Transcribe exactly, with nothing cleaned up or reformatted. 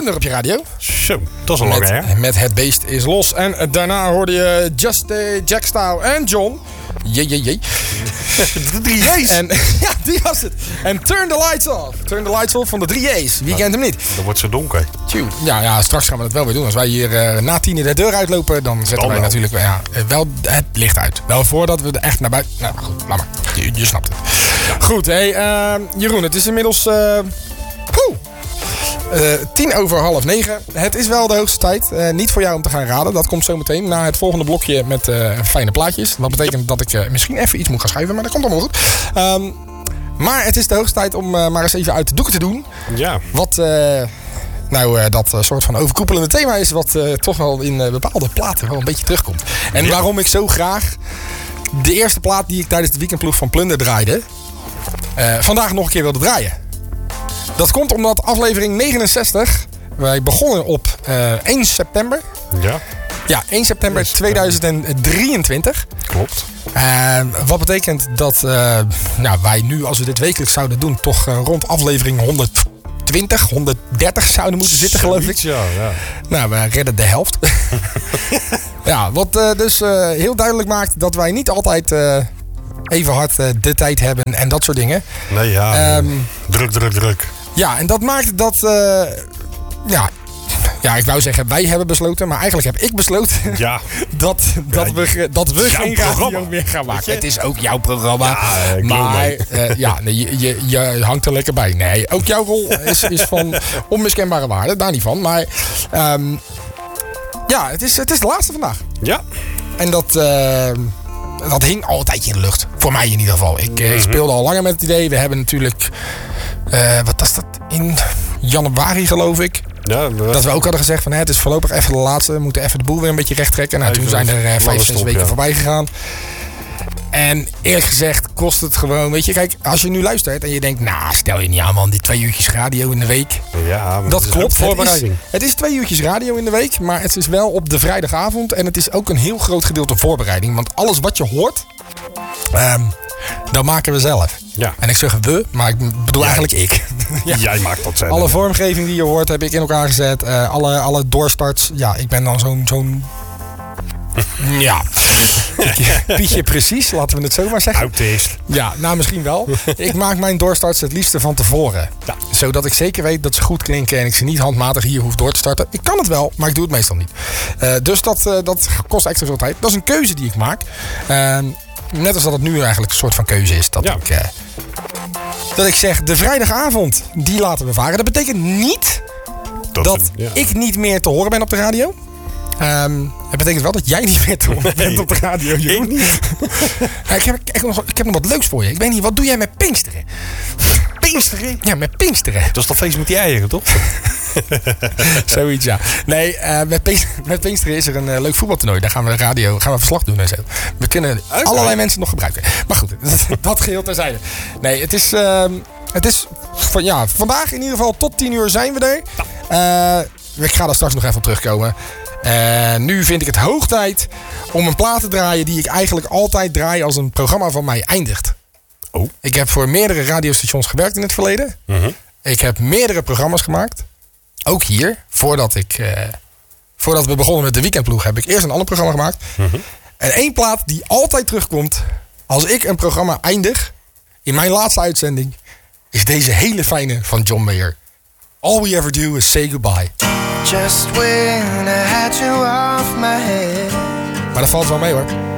Plunder op je radio. Zo, dat is een lange, hè? Met, met Het Beest is Los. En daarna hoorde je Just Jack Style en John. Jee, jee, jee. De drie J's. En, ja, die was het. En Turn the Lights Off. Turn the Lights Off van de drie J's. Wie kent hem niet? Dan wordt zo donker. Tjoe. Ja, ja, straks gaan we dat wel weer doen. Als wij hier uh, na tien de deur uitlopen, dan zetten dan wij wel. natuurlijk ja, wel het licht uit. Wel voordat we er echt naar buiten... Nou, goed, laat maar. Je, je snapt het. Ja. Goed, hey, uh, Jeroen, het is inmiddels... Uh, poeh, Uh, tien over half negen. Het is wel de hoogste tijd. Uh, niet voor jou om te gaan raden. Dat komt zo meteen na het volgende blokje met uh, fijne plaatjes. Dat betekent dat ik uh, misschien even iets moet gaan schuiven. Maar dat komt allemaal goed. Um, maar het is de hoogste tijd om uh, maar eens even uit de doeken te doen. Ja. Wat uh, nou uh, dat uh, soort van overkoepelende thema is. Wat uh, toch wel in uh, bepaalde platen wel een beetje terugkomt. En ja. waarom ik zo graag de eerste plaat die ik tijdens de weekendploeg van Plunder draaide. Uh, vandaag nog een keer wilde draaien. Dat komt omdat aflevering negenenzestig... Wij begonnen op uh, één september. Ja. Ja, één september tweeduizend drieëntwintig. Klopt. Uh, wat betekent dat uh, nou, wij nu, als we dit wekelijks zouden doen... toch uh, rond aflevering honderdtwintig, honderddertig zouden moeten zitten, geloof ik. Ja, ja. Nou, we redden de helft. Ja, wat uh, dus uh, heel duidelijk maakt dat wij niet altijd... Uh, even hard uh, de tijd hebben en dat soort dingen. Nee, ja. Um, druk, druk, druk. Ja, en dat maakt dat... Uh, ja, ja, ik wou zeggen, wij hebben besloten. Maar eigenlijk heb ik besloten... Ja. dat, dat ja, we, dat we geen programma radio meer gaan maken. Het is ook jouw programma. Ja, maar uh, ja, nee, je, je, je hangt er lekker bij. Nee, ook jouw rol is, is van onmiskenbare waarde. Daar niet van. Maar um, ja, het is, het is de laatste vandaag. Ja. En dat... Uh, Dat hing altijd in de lucht. Voor mij in ieder geval. Ik, mm-hmm. ik speelde al langer met het idee. We hebben natuurlijk... Uh, wat was dat? In januari geloof ik. Ja, dat... dat we ook hadden gezegd van... Hè, het is voorlopig even de laatste. We moeten even de boel weer een beetje recht trekken. Nou, toen zijn er uh, vijf, zes weken ja. voorbij gegaan. En eerlijk gezegd kost het gewoon... Weet je, kijk, als je nu luistert en je denkt... Nou, stel je niet aan man, die twee uurtjes radio in de week. Ja, dat klopt. Het is, het is twee uurtjes radio in de week. Maar het is wel op de vrijdagavond. En het is ook een heel groot gedeelte voorbereiding. Want alles wat je hoort... Um, dat maken we zelf. Ja. En ik zeg we, maar ik bedoel ja. eigenlijk ik. Ja. Jij maakt dat zelf. Alle vormgeving die je hoort heb ik in elkaar gezet. Uh, alle, alle doorstarts. Ja, ik ben dan zo'n... zo'n ja. Pietje precies, laten we het zo maar zeggen. Autist. Ja, nou misschien wel. Ik maak mijn doorstarts het liefste van tevoren. Ja. Zodat ik zeker weet dat ze goed klinken en ik ze niet handmatig hier hoef door te starten. Ik kan het wel, maar ik doe het meestal niet. Uh, dus dat, uh, dat kost extra veel tijd. Dat is een keuze die ik maak. Uh, net als dat het nu eigenlijk een soort van keuze is. Dat, ja. ik, uh, dat ik zeg, de vrijdagavond, die laten we varen. Dat betekent niet dat, dat een, ja. ik niet meer te horen ben op de radio. Um, het betekent wel dat jij niet meer te horen bent nee, op de radio, Jeroen. Ik niet. Ja, ik, heb, ik, heb nog, ik heb nog wat leuks voor je. Ik weet niet, wat doe jij met Pinksteren? Pinksteren? Ja, met Pinksteren. Dat is toch feest met die eieren, toch? Zoiets, ja. Nee, uh, met, Pinksteren, met Pinksteren is er een uh, leuk voetbaltoernooi. Daar gaan we de radio, gaan we verslag doen en zo. We kunnen okay. allerlei mensen nog gebruiken. Maar goed, dat, dat geheel terzijde. Nee, het is... Uh, het is van, ja, vandaag in ieder geval tot tien uur zijn we er. Uh, ik ga daar straks nog even op terugkomen. Uh, nu vind ik het hoog tijd om een plaat te draaien die ik eigenlijk altijd draai als een programma van mij eindigt. Oh. Ik heb voor meerdere radiostations gewerkt in het verleden. Uh-huh. Ik heb meerdere programma's gemaakt. Ook hier, voordat, ik, uh, voordat we begonnen met de weekendploeg, heb ik eerst een ander programma gemaakt. Uh-huh. En één plaat die altijd terugkomt als ik een programma eindig, in mijn laatste uitzending, is deze hele fijne van John Mayer. All we ever do is say goodbye. Just when I had you off my head. Maar dat valt wel mee hoor.